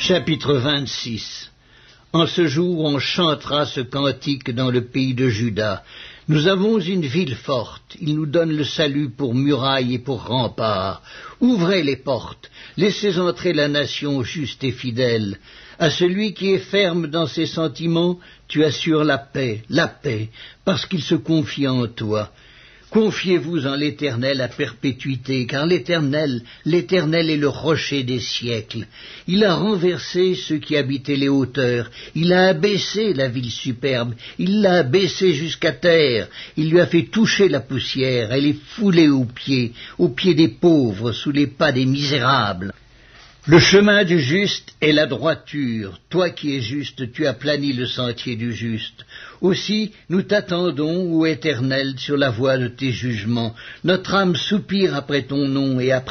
Chapitre 26. En ce jour, on chantera ce cantique dans le pays de Juda. Nous avons une ville forte, il nous donne le salut pour muraille et pour rempart. Ouvrez les portes, laissez entrer la nation juste et fidèle. À celui qui est ferme dans ses sentiments, tu assures la paix, parce qu'il se confie en toi. Confiez-vous en l'Éternel à perpétuité, car l'Éternel est le rocher des siècles. Il a renversé ceux qui habitaient les hauteurs, il a abaissé la ville superbe, il l'a abaissée jusqu'à terre, il lui a fait toucher la poussière, elle est foulée aux pieds des pauvres, sous les pas des misérables. Le chemin du juste est la droiture. Toi qui es juste, tu as plani le sentier du juste. Aussi, nous t'attendons, ô Éternel, sur la voie de tes jugements. Notre âme soupire après ton nom et après